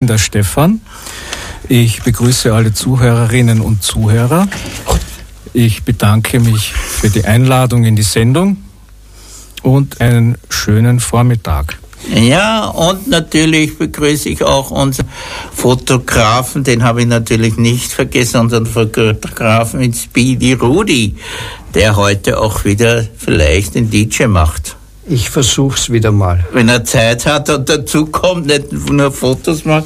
bin der Stefan. Ich begrüße alle Zuhörerinnen und Zuhörer. Ich bedanke mich für die Einladung in die Sendung und einen schönen Vormittag. Ja, und natürlich begrüße ich auch unseren Fotografen, den habe ich natürlich nicht vergessen, unseren Fotografen in Speedy Rudi, der heute auch wieder vielleicht den DJ macht. Ich versuch's wieder mal. Wenn er Zeit hat und dazu kommt, nicht nur Fotos macht,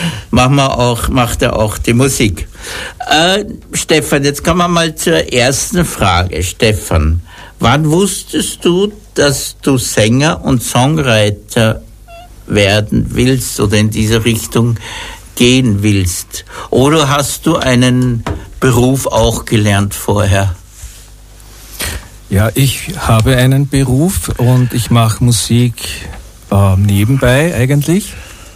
macht er auch die Musik. Stefan, jetzt kommen wir mal zur ersten Frage. Stefan, wann wusstest du, dass du Sänger und Songwriter werden willst oder in diese Richtung gehen willst? Oder hast du einen Beruf auch gelernt vorher? Ja, ich habe einen Beruf und ich mache Musik nebenbei eigentlich.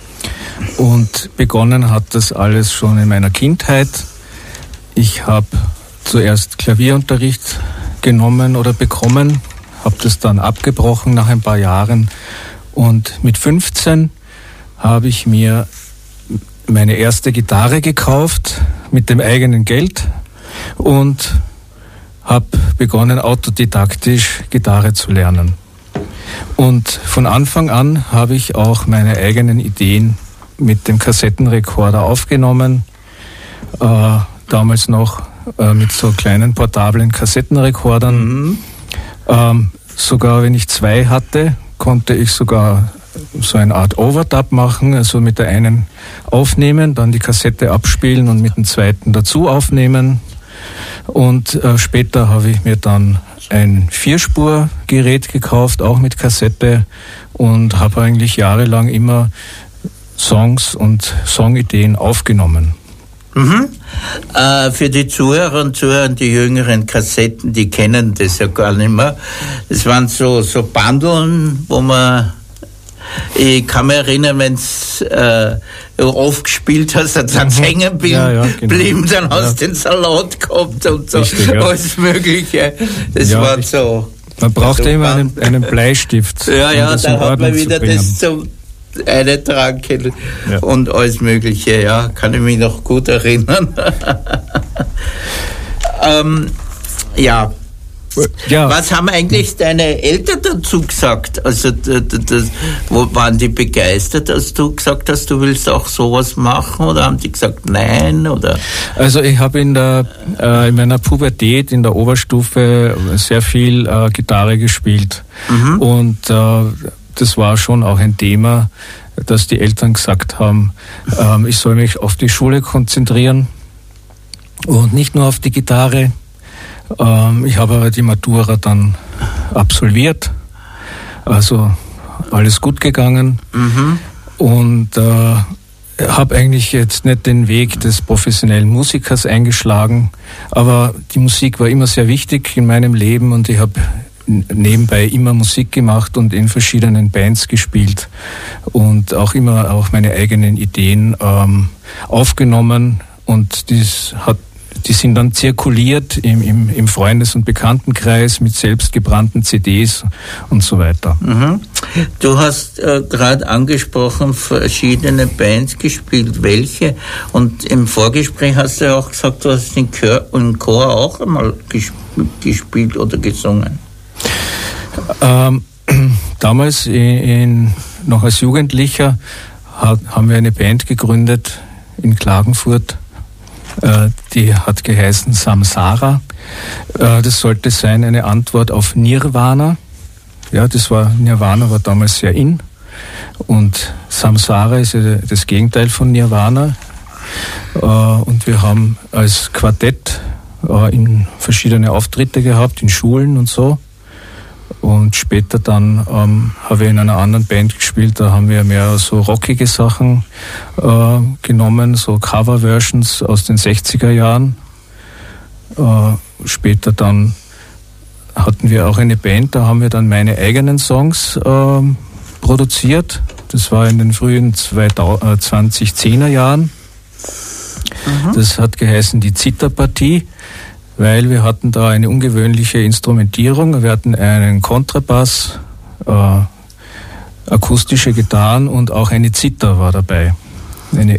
Und begonnen hat das alles schon in meiner Kindheit. Ich habe zuerst Klavierunterricht genommen oder bekommen, habe das dann abgebrochen nach ein paar Jahren. Und mit 15 habe ich mir meine erste Gitarre gekauft mit dem eigenen Geld und habe begonnen, autodidaktisch Gitarre zu lernen. Und von Anfang an habe ich auch meine eigenen Ideen mit dem Kassettenrekorder aufgenommen. Damals noch mit so kleinen portablen Kassettenrekordern. Sogar wenn ich 2 hatte, konnte ich sogar so eine Art Overdub machen, also mit der einen aufnehmen, dann die Kassette abspielen und mit dem zweiten dazu aufnehmen. Und später habe ich mir dann ein 4-Spur-Gerät gekauft, auch mit Kassette, und habe eigentlich jahrelang immer Songs und Songideen aufgenommen. Für die Zuhörer und Zuhörer, die jüngeren Kassetten, die kennen das ja gar nicht mehr. Es waren so Bandeln, wo man, ich kann mich erinnern, wenn es oft gespielt hast, dann hat es hängen geblieben, genau. Dann hast du den Salat gehabt und so. Richtig, alles Mögliche. Das war so. Man brauchte so immer einen Bleistift. Ja, dann hat man wieder das zum eintragen und alles Mögliche. Ja, kann ich mich noch gut erinnern. Was haben eigentlich deine Eltern dazu gesagt? Also waren die begeistert, als du gesagt hast, du willst auch sowas machen, oder haben die gesagt nein? Oder? Also ich habe in meiner Pubertät in der Oberstufe sehr viel Gitarre gespielt. Und das war schon auch ein Thema, dass die Eltern gesagt haben, ich soll mich auf die Schule konzentrieren und nicht nur auf die Gitarre. Ich habe aber die Matura dann absolviert, also alles gut gegangen, und habe eigentlich jetzt nicht den Weg des professionellen Musikers eingeschlagen, aber die Musik war immer sehr wichtig in meinem Leben und ich habe nebenbei immer Musik gemacht und in verschiedenen Bands gespielt und auch immer auch meine eigenen Ideen aufgenommen, und die sind dann zirkuliert im Freundes- und Bekanntenkreis mit selbstgebrannten CDs und so weiter. Du hast gerade angesprochen, verschiedene Bands gespielt. Welche? Und im Vorgespräch hast du ja auch gesagt, du hast im Chor auch einmal gespielt oder gesungen. Damals, noch als Jugendlicher, haben wir eine Band gegründet in Klagenfurt. Die hat geheißen Samsara. Das sollte sein eine Antwort auf Nirvana. Ja, Nirvana war damals sehr in. Und Samsara ist ja das Gegenteil von Nirvana. Und wir haben als Quartett in verschiedene Auftritte gehabt, in Schulen und so. Und später dann habe ich in einer anderen Band gespielt, da haben wir mehr so rockige Sachen genommen, so Cover-Versions aus den 60er Jahren. Später dann hatten wir auch eine Band, da haben wir dann meine eigenen Songs produziert. Das war in den frühen 2010er Jahren. Das hat geheißen die Zitterpartie, weil wir hatten da eine ungewöhnliche Instrumentierung. Wir hatten einen Kontrabass, akustische Gitarren und auch eine Zither war dabei. Eine